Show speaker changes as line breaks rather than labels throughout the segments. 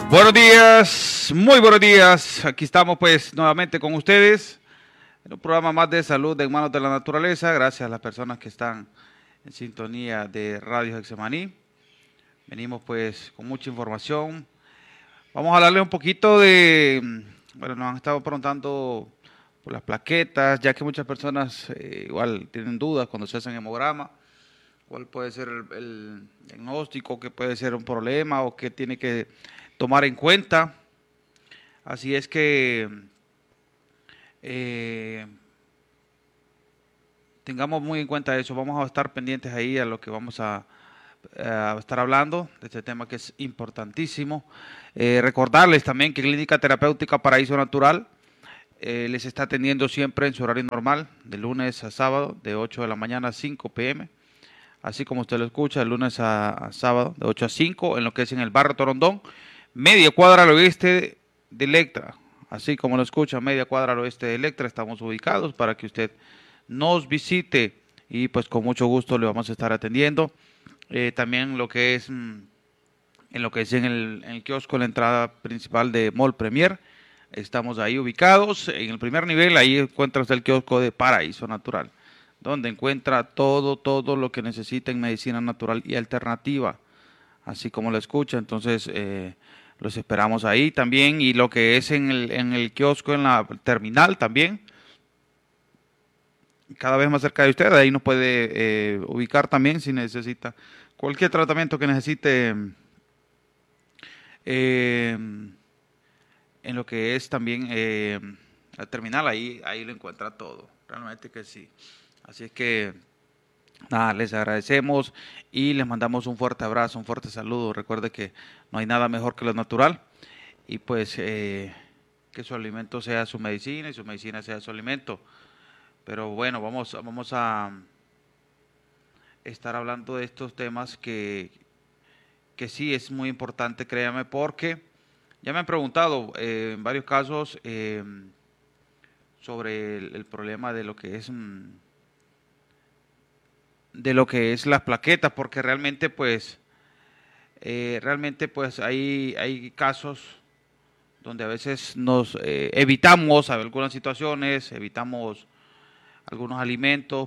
Buenos días, muy buenos días. Aquí estamos pues nuevamente con ustedes en un programa más de salud en manos de la naturaleza. Gracias a las personas que están en sintonía de Radio Hexemaní. Venimos pues con mucha información. Vamos a hablarles un poquito bueno, nos han estado preguntando por las plaquetas, ya que muchas personas igual tienen dudas cuando se hacen hemograma. ¿Cuál puede ser el diagnóstico? ¿Qué puede ser un problema o qué tiene que tomar en cuenta? Así es que eh, tengamos muy en cuenta eso. Vamos a estar pendientes ahí a lo que vamos a estar hablando de este tema que es importantísimo. Recordarles también que Clínica Terapéutica Paraíso Natural les está atendiendo siempre en su horario normal, de lunes a sábado, de 8 de la mañana a 5 p.m. Así como usted lo escucha, de lunes a sábado, de 8 a 5, en lo que es en el barrio Torondón, media cuadra al oeste de Electra. Así como lo escucha, media cuadra al oeste de Electra, estamos ubicados para que usted nos visite y pues con mucho gusto le vamos a estar atendiendo. También lo que es en lo que es en el kiosco, la entrada principal de Mall Premier. Estamos ahí ubicados. En el primer nivel, ahí encuentra usted el kiosco de Paraíso Natural, donde encuentra todo lo que necesita en medicina natural y alternativa, así como lo escucha. Entonces, los esperamos ahí también. Y lo que es en el kiosco, en la terminal también, cada vez más cerca de usted, ahí nos puede ubicar también si necesita cualquier tratamiento que necesite. Eh, en lo que es también la terminal, ahí lo encuentra todo, realmente que sí. Así es que nada, les agradecemos y les mandamos un fuerte abrazo, un fuerte saludo. Recuerde que no hay nada mejor que lo natural y pues que su alimento sea su medicina y su medicina sea su alimento. Pero bueno, vamos a estar hablando de estos temas que sí es muy importante, créame, porque ya me han preguntado en varios casos sobre el problema de lo que es las plaquetas, porque realmente pues hay casos donde a veces nos evitamos algunas situaciones, evitamos algunos alimentos,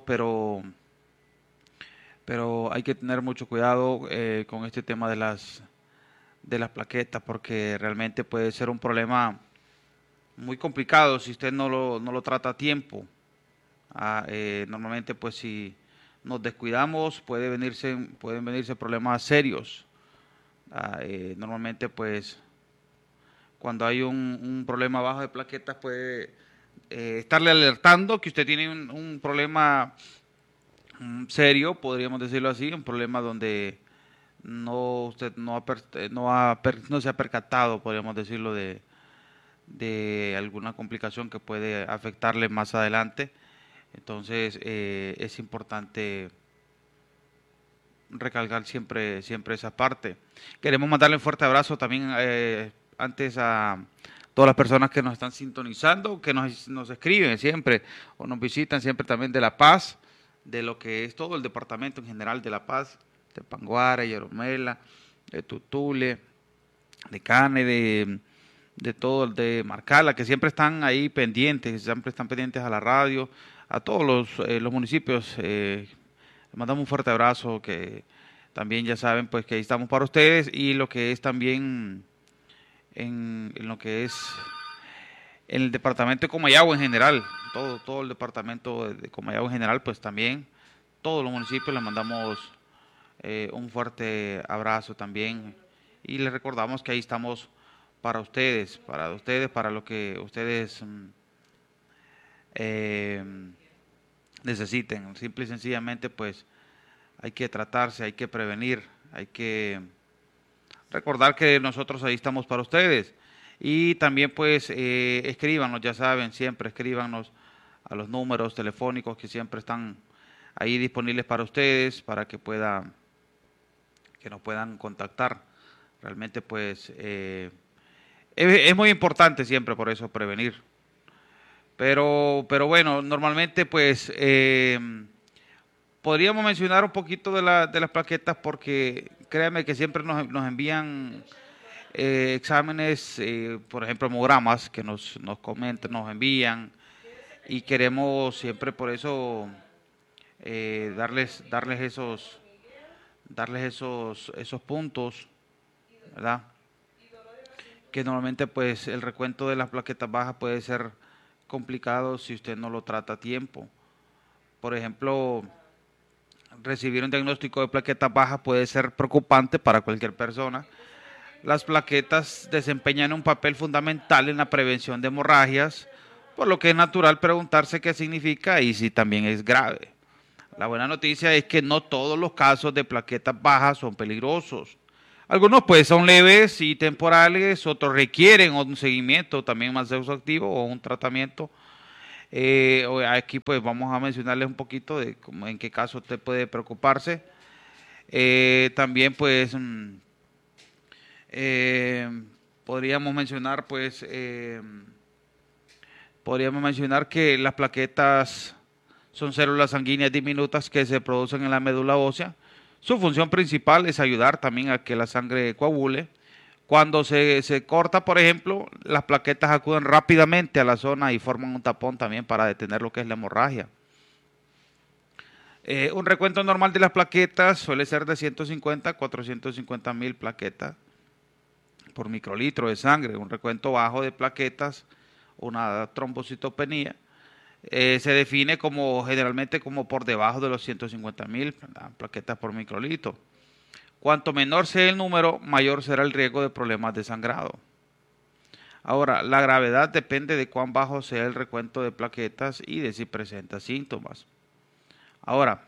pero hay que tener mucho cuidado con este tema de las plaquetas, porque realmente puede ser un problema muy complicado si usted no lo trata a tiempo. Normalmente, pues si nos descuidamos, pueden venirse problemas serios. Normalmente, pues cuando hay un problema bajo de plaquetas, puede estarle alertando que usted tiene un problema serio, podríamos decirlo así, un problema donde usted no se ha percatado, podríamos decirlo, de alguna complicación que puede afectarle más adelante. Entonces es importante recalcar siempre esa parte. Queremos mandarle un fuerte abrazo también antes a todas las personas que nos están sintonizando, que nos escriben siempre o nos visitan siempre también de La Paz, de lo que es todo el departamento en general de La Paz, de Panguara, Yeromela, de Tutule, de Cane, de todo el de Marcala, que siempre están ahí pendientes, siempre están pendientes a la radio, a todos los municipios. Les mandamos un fuerte abrazo, que también ya saben pues que ahí estamos para ustedes, y lo que es también en lo que es en el departamento de Comayagua en general, todo el departamento de Comayagua en general, pues también todos los municipios les mandamos un fuerte abrazo también, y les recordamos que ahí estamos para lo que ustedes eh, necesiten. Simple y sencillamente, pues hay que tratarse, hay que prevenir, hay que recordar que nosotros ahí estamos para ustedes. Y también pues escríbanos, ya saben, siempre escríbanos a los números telefónicos que siempre están ahí disponibles para ustedes, para que nos puedan contactar. Realmente pues es muy importante siempre por eso prevenir. Pero bueno, normalmente pues podríamos mencionar un poquito de las plaquetas, porque créanme que siempre nos envían exámenes, por ejemplo, hemogramas que nos comentan, nos envían y queremos siempre por eso darles esos puntos, ¿verdad? Que normalmente pues el recuento de las plaquetas bajas puede ser complicado si usted no lo trata a tiempo. Por ejemplo, recibir un diagnóstico de plaquetas bajas puede ser preocupante para cualquier persona. Las plaquetas desempeñan un papel fundamental en la prevención de hemorragias, por lo que es natural preguntarse qué significa y si también es grave. La buena noticia es que no todos los casos de plaquetas bajas son peligrosos. Algunos pues son leves y temporales, otros requieren un seguimiento también más exhaustivo o un tratamiento. Aquí pues vamos a mencionarles un poquito de cómo, en qué caso usted puede preocuparse. También pues eh, podríamos mencionar pues podríamos mencionar que las plaquetas son células sanguíneas diminutas que se producen en la médula ósea. Su función principal es ayudar también a que la sangre coagule. Cuando se corta, por ejemplo, las plaquetas acuden rápidamente a la zona y forman un tapón también para detener lo que es la hemorragia. Un recuento normal de las plaquetas suele ser de 150 a 450 mil plaquetas por microlitro de sangre. Un recuento bajo de plaquetas, una trombocitopenia, se define como generalmente como por debajo de los 150.000 plaquetas por microlitro. Cuanto menor sea el número, mayor será el riesgo de problemas de sangrado. Ahora, la gravedad depende de cuán bajo sea el recuento de plaquetas y de si presenta síntomas. Ahora,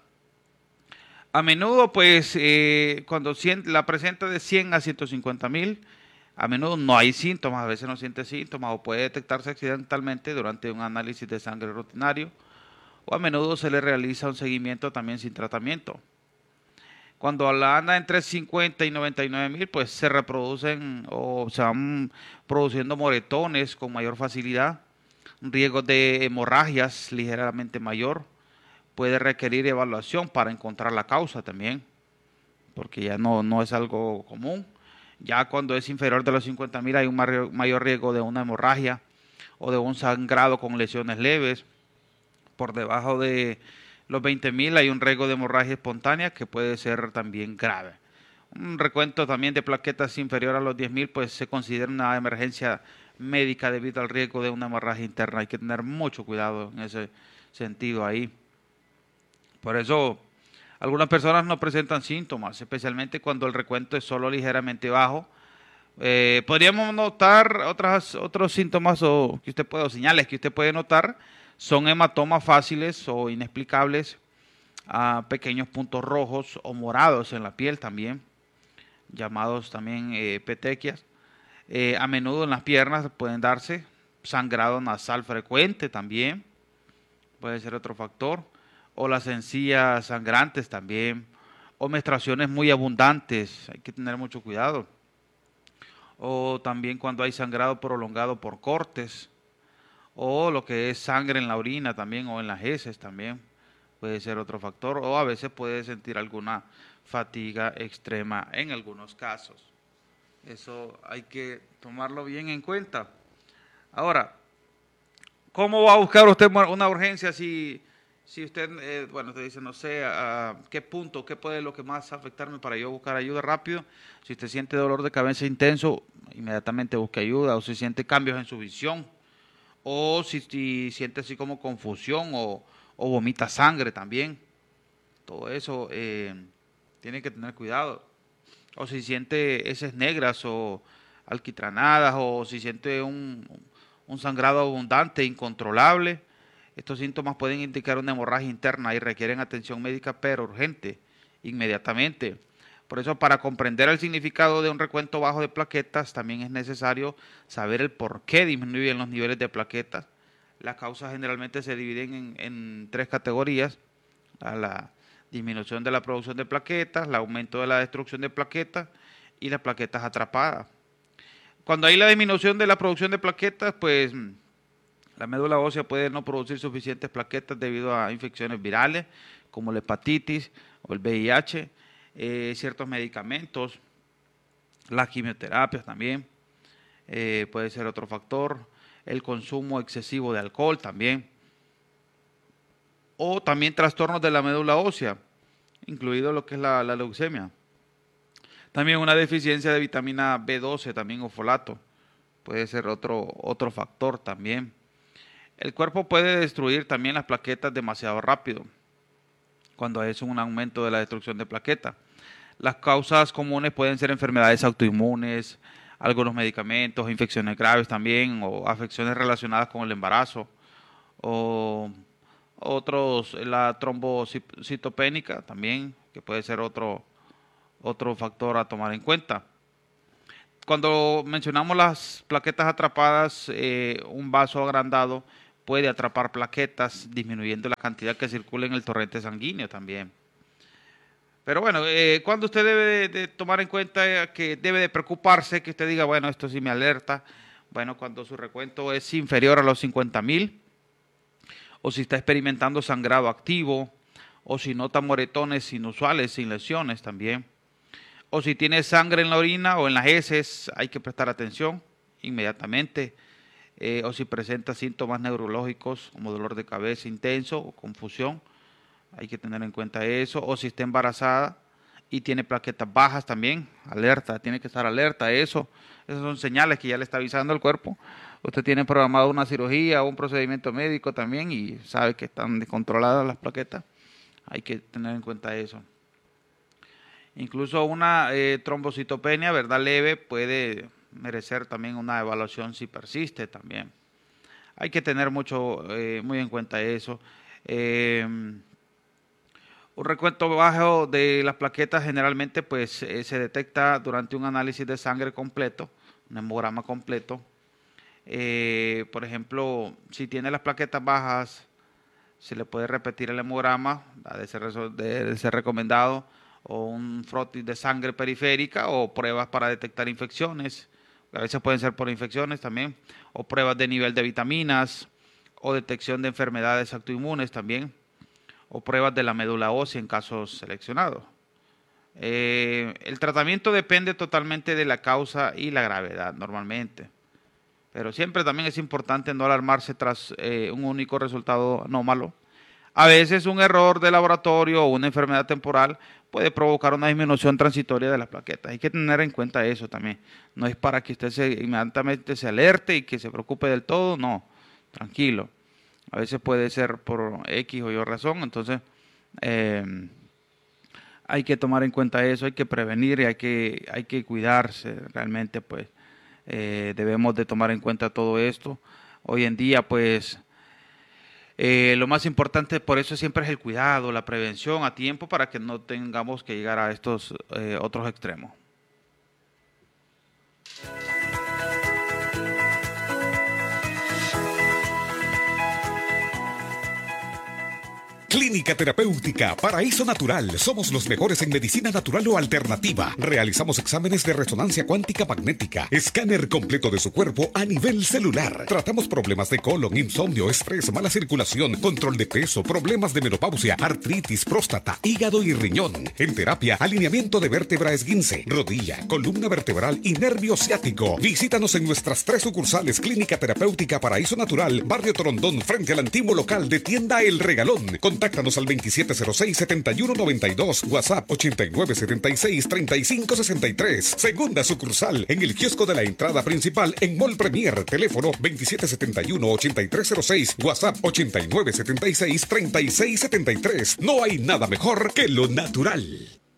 a menudo, pues, cuando la presenta de 100 a 150.000, a menudo no hay síntomas, a veces no siente síntomas o puede detectarse accidentalmente durante un análisis de sangre rutinario o a menudo se le realiza un seguimiento también sin tratamiento. Cuando la anda entre 50 y 99.000, pues se reproducen o se van produciendo moretones con mayor facilidad, un riesgo de hemorragias ligeramente mayor, puede requerir evaluación para encontrar la causa también, porque ya no es algo común. Ya cuando es inferior de los 50.000 hay un mayor riesgo de una hemorragia o de un sangrado con lesiones leves. Por debajo de los 20.000 hay un riesgo de hemorragia espontánea que puede ser también grave. Un recuento también de plaquetas inferior a los 10.000 pues se considera una emergencia médica debido al riesgo de una hemorragia interna. Hay que tener mucho cuidado en ese sentido ahí. Por eso algunas personas no presentan síntomas, especialmente cuando el recuento es solo ligeramente bajo. Podríamos notar otros síntomas o que usted puede, o señales que usted puede notar, son hematomas fáciles o inexplicables, pequeños puntos rojos o morados en la piel también, llamados también petequias. A menudo en las piernas pueden darse sangrado nasal frecuente también, puede ser otro factor, o las encías sangrantes también, o menstruaciones muy abundantes, hay que tener mucho cuidado. O también cuando hay sangrado prolongado por cortes, o lo que es sangre en la orina también, o en las heces también, puede ser otro factor, o a veces puede sentir alguna fatiga extrema en algunos casos. Eso hay que tomarlo bien en cuenta. Ahora, ¿cómo va a buscar usted una urgencia si usted, bueno, te dice, no sé, a qué punto, qué puede lo que más afectarme para yo buscar ayuda rápido? Si usted siente dolor de cabeza intenso, inmediatamente busque ayuda, o si siente cambios en su visión, o si siente así como confusión o vomita sangre también. Todo eso tiene que tener cuidado. O si siente heces negras o alquitranadas, o si siente un sangrado abundante, incontrolable. Estos síntomas pueden indicar una hemorragia interna y requieren atención médica, pero urgente, inmediatamente. Por eso, para comprender el significado de un recuento bajo de plaquetas, también es necesario saber el por qué disminuyen los niveles de plaquetas. Las causas generalmente se dividen en tres categorías: a la disminución de la producción de plaquetas, el aumento de la destrucción de plaquetas y las plaquetas atrapadas. Cuando hay la disminución de la producción de plaquetas, pues la médula ósea puede no producir suficientes plaquetas debido a infecciones virales como la hepatitis o el VIH, ciertos medicamentos Las quimioterapias también puede ser otro factor. El consumo excesivo de alcohol también. O también trastornos de la médula ósea, incluido lo que es la leucemia. También una deficiencia de vitamina B12 también o folato. Puede ser otro factor también. El cuerpo puede destruir también las plaquetas demasiado rápido, cuando es un aumento de la destrucción de plaquetas. Las causas comunes pueden ser enfermedades autoinmunes, algunos medicamentos, infecciones graves también, o afecciones relacionadas con el embarazo, o otros, la trombocitopénica también, que puede ser otro factor a tomar en cuenta. Cuando mencionamos las plaquetas atrapadas, un vaso agrandado puede atrapar plaquetas, disminuyendo la cantidad que circula en el torrente sanguíneo también. Pero bueno, cuando usted debe de tomar en cuenta que debe de preocuparse, que usted diga, bueno, esto sí me alerta, bueno, cuando su recuento es inferior a los 50,000, o si está experimentando sangrado activo, o si nota moretones inusuales sin lesiones también, o si tiene sangre en la orina o en las heces, hay que prestar atención inmediatamente, o si presenta síntomas neurológicos como dolor de cabeza intenso o confusión, hay que tener en cuenta eso, o si está embarazada y tiene plaquetas bajas también, alerta, tiene que estar alerta a eso. Esas son señales que ya le está avisando al cuerpo. Usted tiene programado una cirugía o un procedimiento médico también y sabe que están descontroladas las plaquetas. Hay que tener en cuenta eso. Incluso una trombocitopenia, ¿verdad?, leve, puede merecer también una evaluación si persiste también. Hay que tener muy en cuenta eso. Un recuento bajo de las plaquetas generalmente pues se detecta durante un análisis de sangre completo, un hemograma completo. Por ejemplo, si tiene las plaquetas bajas, se le puede repetir el hemograma, de ser recomendado, o un frotis de sangre periférica, o pruebas para detectar infecciones, a veces pueden ser por infecciones también, o pruebas de nivel de vitaminas, o detección de enfermedades autoinmunes también, o pruebas de la médula ósea en casos seleccionados. El tratamiento depende totalmente de la causa y la gravedad normalmente, pero siempre también es importante no alarmarse tras un único resultado anómalo. A veces un error de laboratorio o una enfermedad temporal puede provocar una disminución transitoria de las plaquetas. Hay que tener en cuenta eso también. No es para que usted inmediatamente se alerte y que se preocupe del todo, no, tranquilo. A veces puede ser por X o Y razón, entonces hay que tomar en cuenta eso, hay que prevenir y hay que cuidarse realmente, pues debemos de tomar en cuenta todo esto. Hoy en día, pues lo más importante por eso siempre es el cuidado, la prevención a tiempo para que no tengamos que llegar a estos otros extremos.
Clínica Terapéutica Paraíso Natural. Somos los mejores en medicina natural o alternativa. Realizamos exámenes de resonancia cuántica magnética, escáner completo de su cuerpo a nivel celular. Tratamos problemas de colon, insomnio, estrés, mala circulación, control de peso, problemas de menopausia, artritis, próstata, hígado y riñón. En terapia, alineamiento de vértebra esguince, rodilla, columna vertebral y nervio ciático. Visítanos en nuestras 3 sucursales. Clínica Terapéutica Paraíso Natural, Barrio Torondón, frente al antiguo local de Tienda El Regalón. Contáctanos al 2706-7192, WhatsApp 8976-3563. Segunda sucursal en el kiosco de la entrada principal en Mall Premier. Teléfono 2771-8306, WhatsApp 8976-3673. No hay nada mejor que lo natural.